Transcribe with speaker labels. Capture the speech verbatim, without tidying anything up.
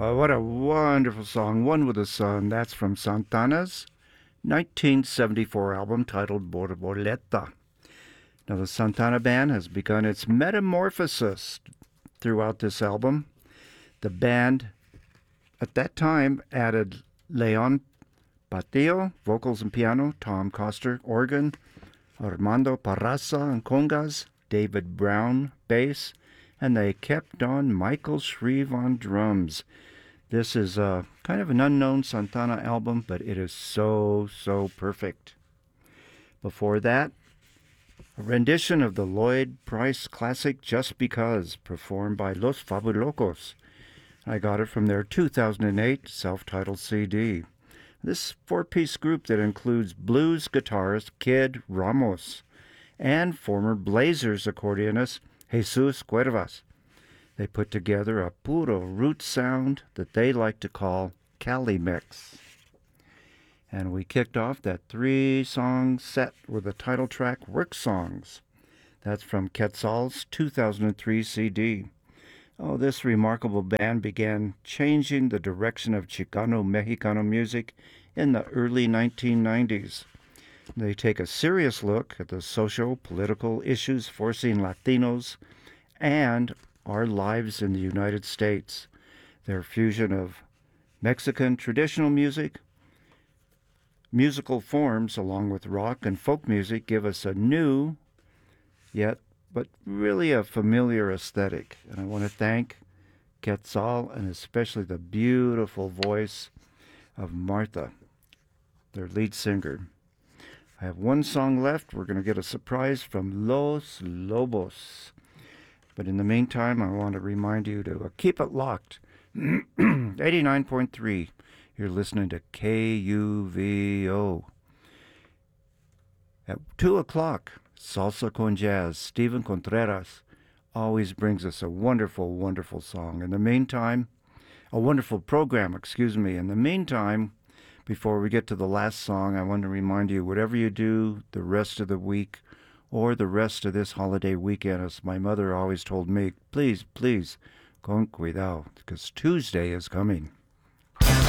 Speaker 1: Oh, what a wonderful song, One with the Sun. That's from Santana's nineteen seventy-four album titled Borboleta. Now, the Santana Band has begun its metamorphosis throughout this album. The band at that time added Leon Patillo, vocals and piano, Tom Coster, organ, Armando Parraza on congas, David Brown, bass, and they kept on Michael Shreve on drums. This is a kind of an unknown Santana album, but it is so, so perfect. Before that, a rendition of the Lloyd Price classic Just Because, performed by Los Fabulocos. I got it from their two thousand eight self-titled C D. This four-piece group that includes blues guitarist Kid Ramos and former Blazers accordionist Jesus Cuervas. They put together a puro root sound that they like to call Cali Mix. And we kicked off that three-song set with the title track Work Songs. That's from Quetzal's two thousand three C D. Oh, this remarkable band began changing the direction of Chicano-Mexicano music in the early nineteen nineties. They take a serious look at the socio-political issues forcing Latinos and our lives in the United States. Their fusion of Mexican traditional music, musical forms, along with rock and folk music, give us a new, yet but really a familiar aesthetic. And I want to thank Quetzal and especially the beautiful voice of Martha, their lead singer. I have one song left. We're going to get a surprise from Los Lobos. But in the meantime, I want to remind you to uh, keep it locked. eighty-nine point three. You're listening to K U V O. At two o'clock, Salsa con Jazz. Steven Contreras always brings us a wonderful, wonderful song. In the meantime, a wonderful program, excuse me. In the meantime, before we get to the last song, I want to remind you, whatever you do the rest of the week or the rest of this holiday weekend, as my mother always told me, please, please, con cuidado, because Tuesday is coming.